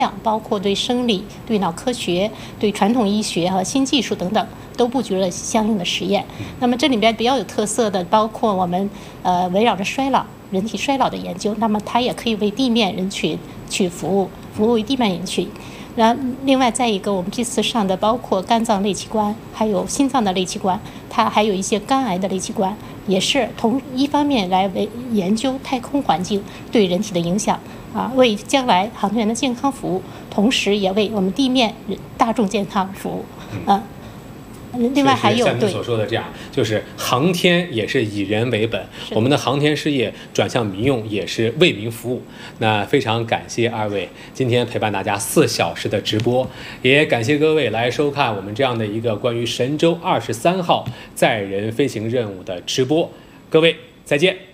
包括对生理、对脑科学、对传统医学和新技术等等，都布局了相应的实验。那么这里边比较有特色的，包括我们围绕着人体衰老的研究，那么它也可以为地面人群去服务于地面人群。然后，另外再一个，我们这次上的包括肝脏类器官，还有心脏的类器官，它还有一些肝癌的类器官，也是一方面来研究太空环境对人体的影响为将来航天员的健康服务，同时也为我们地面大众健康服务另外还有像您所说的这样，就是航天也是以人为本，我们的航天事业转向民用也是为民服务。那非常感谢二位今天陪伴大家4小时的直播，也感谢各位来收看我们这样的一个关于神舟23号载人飞行任务的直播。各位再见。